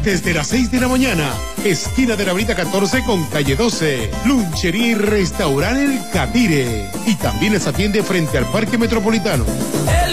Desde las 6 de la mañana, esquina de la Avenida 14 con calle 12, Lunchería y Restaurante El Catire. Y también les atiende frente al Parque Metropolitano. El